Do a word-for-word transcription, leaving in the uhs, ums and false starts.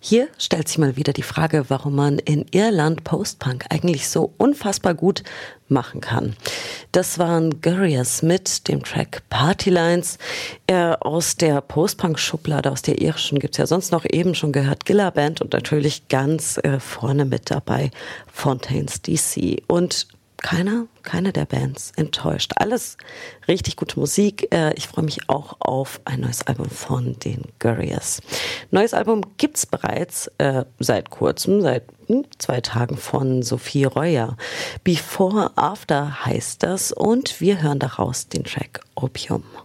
Hier stellt sich mal wieder die Frage, warum man in Irland Post-Punk eigentlich so unfassbar gut machen kann. Das waren Gurriers mit dem Track Partylines. Äh, aus der Post-Punk-Schublade, aus der irischen, gibt's ja sonst noch eben schon gehört, Gilla Band und natürlich ganz äh, vorne mit dabei Fontaines D C. Und Keiner, keine der Bands enttäuscht. Alles richtig gute Musik. Ich freue mich auch auf ein neues Album von den Gurriers. Neues Album gibt's bereits äh, seit kurzem, seit hm, zwei Tagen von Sophie Reuer. Before After heißt das und wir hören daraus den Track Opium.